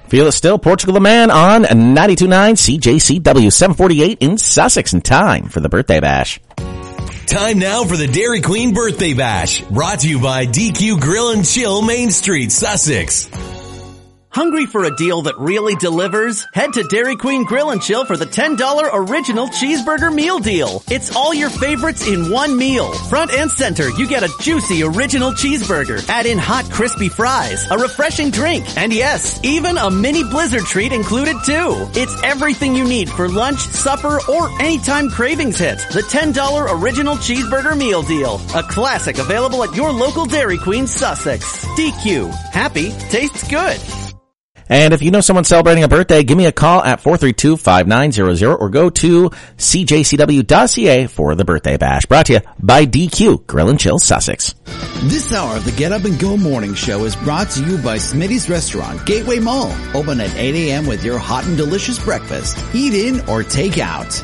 Feel it still, Portugal the Man on 92.9 CJCW, 748 in Sussex, in time for the Birthday Bash. Time now for the Dairy Queen Birthday Bash, brought to you by DQ Grill and Chill, Main Street, Sussex. Hungry for a deal that really delivers? Head to Dairy Queen Grill and Chill for the $10 original cheeseburger meal deal. It's all your favorites in one meal. Front and center, you get a juicy original cheeseburger. Add in hot crispy fries, a refreshing drink, and yes, even a mini blizzard treat included too. It's everything you need for lunch, supper, or anytime cravings hit. The $10 original cheeseburger meal deal. A classic available at your local Dairy Queen Sussex. DQ. Happy tastes good. And if you know someone celebrating a birthday, give me a call at 432-5900 or go to cjcw.ca for the Birthday Bash. Brought to you by DQ Grill and Chill, Sussex. This hour of the Get Up and Go Morning Show is brought to you by Smitty's Restaurant, Gateway Mall. Open at 8 a.m. with your hot and delicious breakfast. Eat in or take out.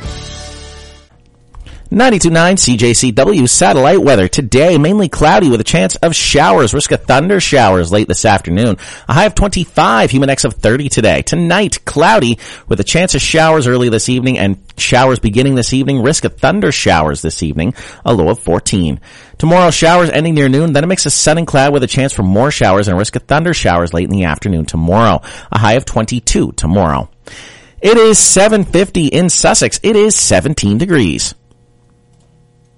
92.9 CJCW satellite weather. Today, mainly cloudy with a chance of showers. Risk of thunder showers late this afternoon. A high of 25, humid index of 30 today. Tonight, cloudy with a chance of showers early this evening and showers beginning this evening. Risk of thunder showers this evening. A low of 14. Tomorrow, showers ending near noon. Then a mix of sun and cloud with a chance for more showers and risk of thunder showers late in the afternoon tomorrow. A high of 22 tomorrow. It is 7:50 in Sussex. It is 17 degrees.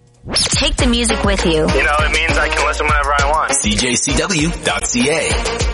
Take the music with you. You know, it means I can listen whenever I want. CJCW.ca.